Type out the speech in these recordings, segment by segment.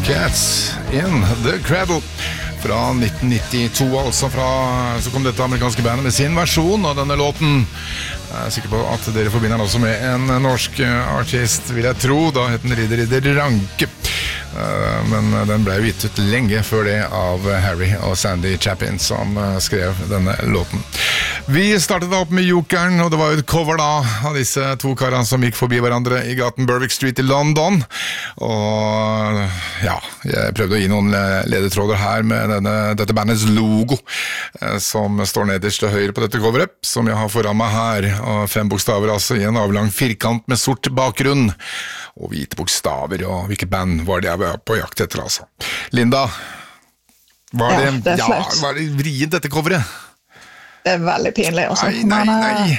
Cats in the Cradle fra 1992, altså så kom dette amerikanske bandet med sin versjon av denne låten. Jeg er sikker på at dere forbinder den også med en norsk artist, vil jeg tro. Da het den Ridder Ranke. Men den ble jo gitt ut lenge før det av Harry og Sandy Chapin som skrev denne låten. Vi startet da opp med Jokeren, og det var jo et cover da av disse to karene som gikk forbi hverandre i gaten Berwick Street i London. Og ja, jeg prøvde å gi noen ledetråder her med dette bandets logo, som står nederst til høyre på dette coveret, som jeg har foran meg her, og 5 bokstaver altså i en avlang firkant med sort bakgrunn, og hvite bokstaver, og hvilket band var det jeg var på jakt etter altså. Linda, var det vrient dette coveret? Det veldig pinlig også. Nei.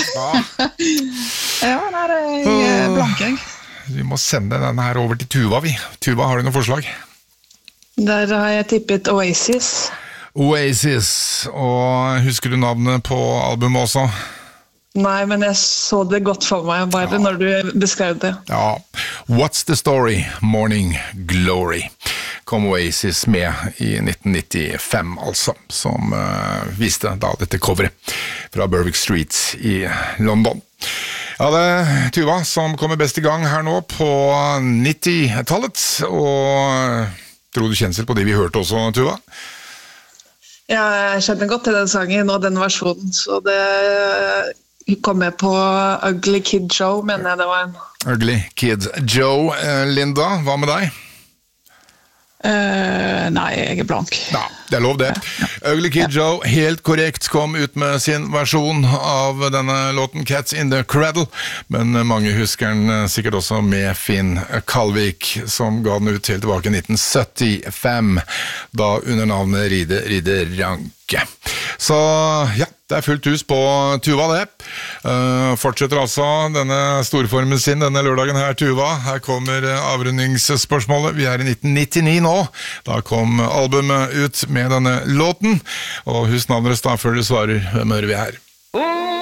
Ja, det blanking. Vi må sende denne her over til Tuva, vi. Tuva, har du noen forslag? Der har jeg tippet Oasis. Oasis, og husker du navnet på albumet også? Nei, men jeg så det godt for meg bare når du beskrev det. Ja, What's the Story? Morning Glory kom Oasis med i 1995 altså, som viste da dette coveret fra Berwick Street i London. Ja, det er Tuva som kommer best i gang her nå på 90-tallet, og tror du kjensel på det vi hørte også, Tuva? Ja, jeg kjenner godt til den sangen og den versjonen, så det kom jeg på Ugly Kid Joe, mener jeg det var en. Ugly Kid Joe. Linda, hva med deg? Nei, jeg er blank. Ja, det er lov det. Ugly Kid Joe, helt korrekt, kom ut med sin versjon av denne låten Cats in the Cradle, men mange husker den sikkert også med Finn Kalvik, som ga den ut helt tilbake i 1975, da under navnet Ridder Ranke. Så ja, det er fullt hus på Tuva det. Fortsetter altså denne storformen sin denne lørdagen her, Tuva. Her kommer avrundingsspørsmålet. Vi er i 1999 nå. Da kom albumet ut med denne låten. Og husk navnet da før du svarer. Hvem hører vi her?